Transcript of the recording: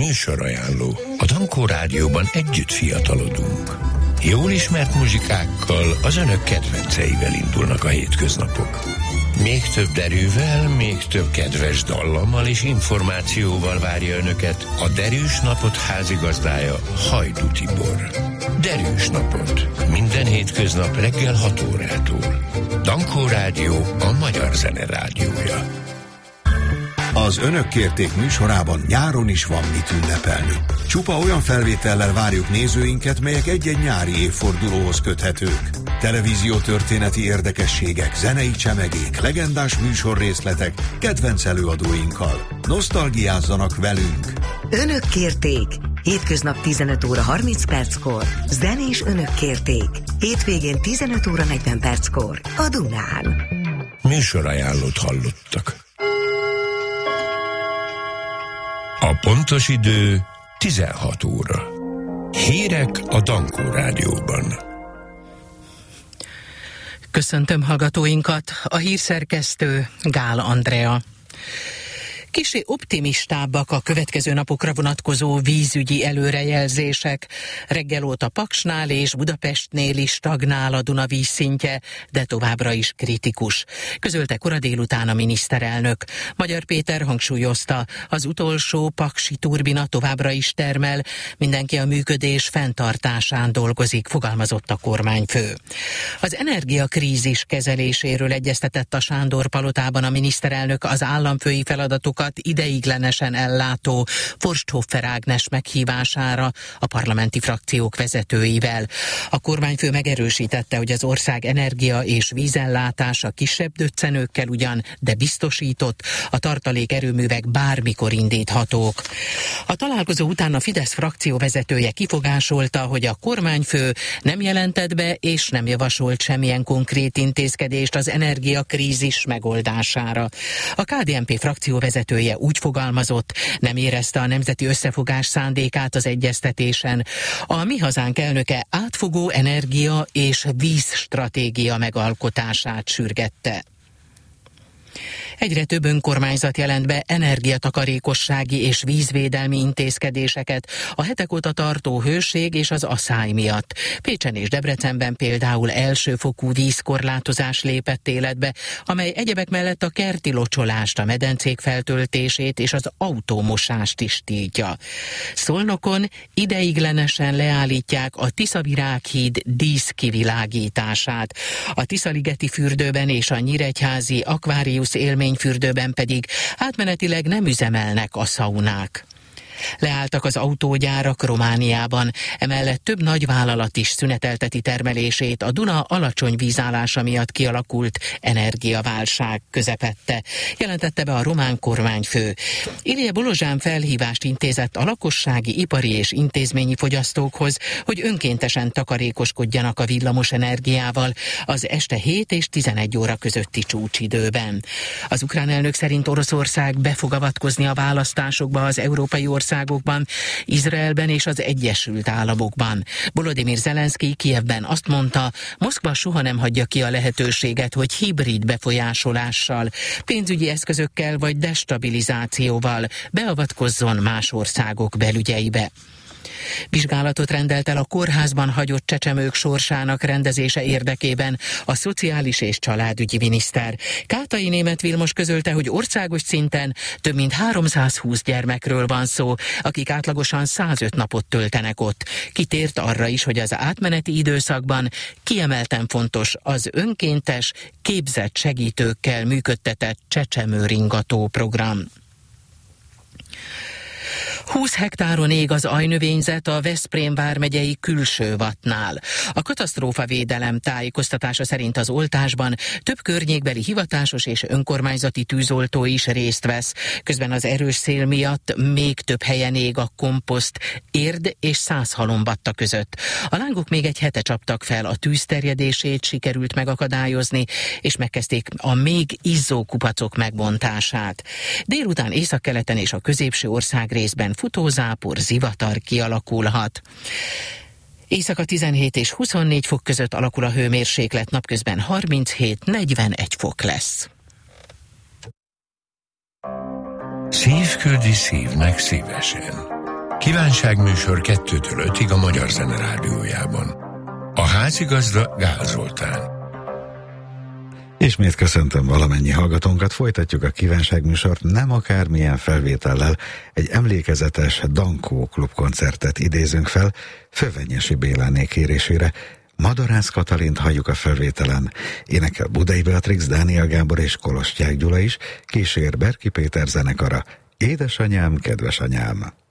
Műsorajánló. A Dankó Rádióban együtt fiatalodunk. Jól ismert muzsikákkal, az önök kedvenceivel indulnak a hétköznapok. Még több derűvel, még több kedves dallammal és információval várja önöket a Derűs Napot házigazdája, Hajdú Tibor. Derűs Napot. Minden hétköznap reggel 6 órától. Dankó Rádió, a magyar zene rádiója. Az Önök kérték műsorában nyáron is van mit ünnepelni. Csupa olyan felvétellel várjuk nézőinket, melyek egy-egy nyári évfordulóhoz köthetők. Televíziótörténeti érdekességek, zenei csemegék, legendás műsorrészletek, kedvenc előadóinkkal. Nosztalgiázzanak velünk! Önök kérték! Hétköznap 15 óra 30 perckor. Zenés Önök kérték. Hétvégén 15 óra 40 perckor. A Dunán. Műsorajánlót hallottak. A pontos idő 16 óra. Hírek a Dankó Rádióban. Köszöntöm hallgatóinkat, a hírszerkesztő Gál Andrea. Kissé optimistábbak a következő napokra vonatkozó vízügyi előrejelzések. Reggel óta Paksnál és Budapestnél is stagnál a Duna vízszintje, de továbbra is kritikus. Közölte kora délután a miniszterelnök. Magyar Péter hangsúlyozta, az utolsó paksi turbina továbbra is termel, mindenki a működés fenntartásán dolgozik, fogalmazott a kormányfő. Az energiakrízis kezeléséről egyeztetett a Sándor-palotában a miniszterelnök az államfői feladatokat ideiglenesen ellátó Forsthoffer Ágnes meghívására a parlamenti frakciók vezetőivel. A kormányfő megerősítette, hogy az ország energia és vízellátása kisebb döccenőkkel ugyan, de biztosított, a tartalék erőművek bármikor indíthatók. A találkozó után a Fidesz frakció vezetője kifogásolta, hogy a kormányfő nem jelentett be és nem javasolt semmilyen konkrét intézkedést az energiakrízis megoldására. A KDNP frakció vezetője úgy fogalmazott, nem érezte a nemzeti összefogás szándékát az egyeztetésen. A Mi Hazánk elnöke átfogó energia és vízstratégia megalkotását sürgette. Egyre több önkormányzat jelent be energiatakarékossági és vízvédelmi intézkedéseket a hetek óta tartó hőség és az aszály miatt. Pécsen és Debrecenben például elsőfokú vízkorlátozás lépett életbe, amely egyebek mellett a kerti locsolást, a medencék feltöltését és az autómosást is tiltja. Szolnokon ideiglenesen leállítják a Tiszavirághíd díszkivilágítását. A Tiszaligeti fürdőben és a Nyíregyházi Aquarius élményfürdőben pedig átmenetileg nem üzemelnek a szaunák. Leálltak az autógyárak Romániában, emellett több nagyvállalat is szünetelteti termelését a Duna alacsony vízállása miatt kialakult energiaválság közepette, jelentette be a román kormányfő. Ilije Bolozsán felhívást intézett a lakossági, ipari és intézményi fogyasztókhoz, hogy önkéntesen takarékoskodjanak a villamos energiával az este 7 és 11 óra közötti csúcsidőben. Az ukrán elnök szerint Oroszország be fog avatkozni a választásokba az európai országokban, Izraelben és az Egyesült Államokban. Volodymyr Zelenszky Kijevben azt mondta, Moszkva soha nem hagyja ki a lehetőséget, hogy hibrid befolyásolással, pénzügyi eszközökkel vagy destabilizációval beavatkozzon más országok belügyeibe. Vizsgálatot rendelt el a kórházban hagyott csecsemők sorsának rendezése érdekében a szociális és családügyi miniszter. Kátai Németh Vilmos közölte, hogy országos szinten több mint 320 gyermekről van szó, akik átlagosan 105 napot töltenek ott. Kitért arra is, hogy az átmeneti időszakban kiemelten fontos az önkéntes, képzett segítőkkel működtetett csecsemőringató program. 20 hektáron ég az ajnövényzet a Veszprém vármegyei Külsővatnál. A katasztrófavédelem tájékoztatása szerint az oltásban több környékbeli hivatásos és önkormányzati tűzoltó is részt vesz. Közben az erős szél miatt még több helyen ég a komposzt Érd és Százhalombatta között. A lángok még egy hete csaptak fel, a tűz terjedését sikerült megakadályozni, és megkezdték a még izzó kupacok megbontását. Délután északkeleten és a középső ország részben futózápor, zivatar kialakulhat. Éjszaka 17 és 24 fok között alakul a hőmérséklet, napközben 37-41 fok lesz. Szívküldi szívnek szívesen. Kívánságműsor 2-től 5-ig a Magyar Zene Rádiójában. A házigazda Gál Zoltán. Ismét köszöntöm valamennyi hallgatónkat, folytatjuk a kívánságműsort nem akármilyen felvétellel, egy emlékezetes Dankó klubkoncertet idézünk fel Fővenyesi Béláné kérésére. Madarász Katalint halljuk a felvételen, énekel Budai Beatrix, Dániel Gábor és Kolostyák Gyula is, kísér Berki Péter zenekara. Édesanyám, kedves anyám!